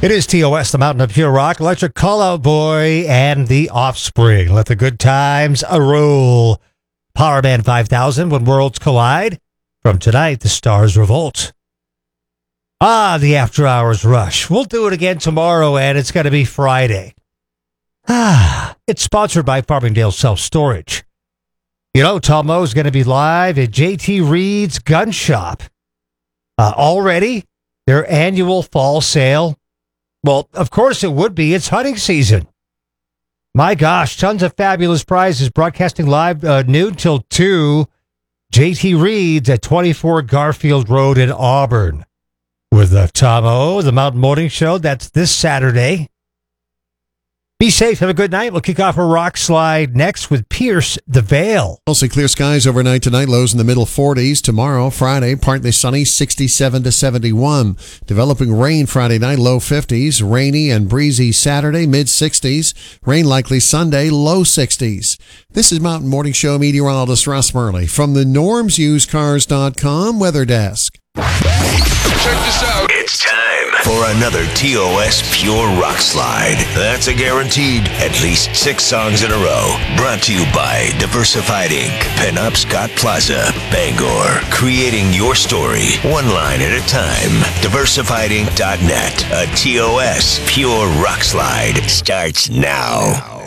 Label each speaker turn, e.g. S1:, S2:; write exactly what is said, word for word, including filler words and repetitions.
S1: It is T O S, the Mountain of Pure Rock, Electric Call-Out Boy, and The Offspring. Let the good times roll. Power Band five thousand, When Worlds Collide. From tonight, The Stars Revolt. Ah, the After Hours Rush. We'll do it again tomorrow, and it's going to be Friday. Ah, it's sponsored by Farmingdale Self-Storage. You know, Tom O is going to be live at J T Reed's Gun Shop. Uh, already, their annual fall sale. Well, of course it would be. It's hunting season. My gosh, tons of fabulous prizes. Broadcasting live uh, noon till two. J T Reed's at twenty-four Garfield Road in Auburn. With uh, Tom O, the Mountain Morning Show. That's this Saturday. Be safe. Have a good night. We'll kick off a rock slide next with Pierce the Veil.
S2: Mostly clear skies overnight tonight. Lows in the middle forties. Tomorrow, Friday, partly sunny, sixty-seven to seventy-one. Developing rain Friday night, low fifties. Rainy and breezy Saturday, mid sixties. Rain likely Sunday, low sixties. This is Mountain Morning Show meteorologist Russ Murley from the norms used cars dot com weather desk.
S3: Check this out.
S4: It's time for another T O S Pure Rock Slide. That's a guaranteed at least six songs in a row. Brought to you by Diversified Incorporated. Pinup Scott Plaza, Bangor. Creating your story, one line at a time. diversified inc dot net. A T O S Pure Rock Slide starts now.